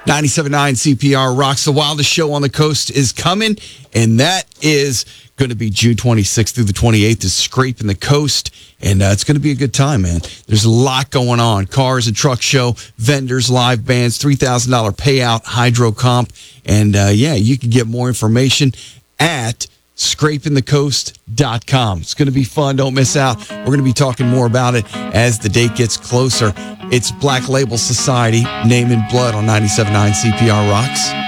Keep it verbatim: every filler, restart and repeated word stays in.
ninety-seven point nine C P R Rocks. The wildest show on the coast is coming, and that is going to be June twenty-sixth through the twenty-eighth. Is Scraping the Coast, and uh, it's going to be a good time, man. There's a lot going on. Cars and truck show, vendors, live bands, three thousand dollars payout, hydro comp, and uh, yeah, you can get more information at scraping the coast dot com. It's going to be fun. Don't miss out. We're going to be talking more about it as the date gets closer. It's Black Label Society, Name in Blood on ninety-seven point nine C P R Rocks.